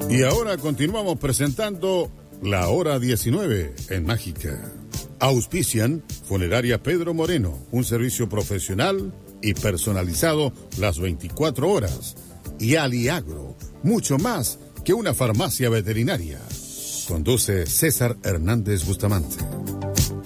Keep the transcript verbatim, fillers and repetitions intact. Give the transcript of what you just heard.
Y ahora continuamos presentando La Hora diecinueve en Mágica. Auspician Funeraria Pedro Moreno, un servicio profesional y personalizado las veinticuatro horas. Y Aliagro, mucho más que una farmacia veterinaria. Conduce César Hernández Bustamante.